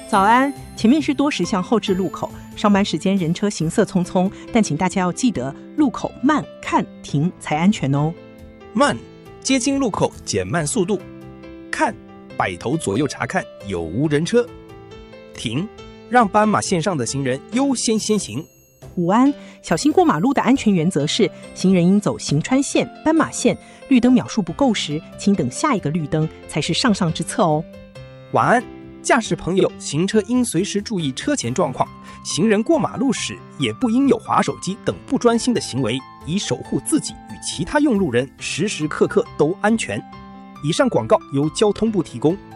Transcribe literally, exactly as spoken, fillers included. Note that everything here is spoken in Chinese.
早安，前面是多时巷后置路口，上班时间人车行色匆匆，但请大家要记得路口慢看停才安全哦。 慢，接近路口减慢速度；看，摆头左右查看有无人车；停，让斑马线上的行人优先先行。 午安，小心过马路的安全原则是：行人应走行穿线、斑马线，绿灯秒数不够时，请等下一个绿灯才是上上之策哦。 晚安，驾驶朋友，行车应随时注意车前状况，行人过马路时也不应有滑手机等不专心的行为，以守护自己与其他用路人时时刻刻都安全。以上广告由交通部提供。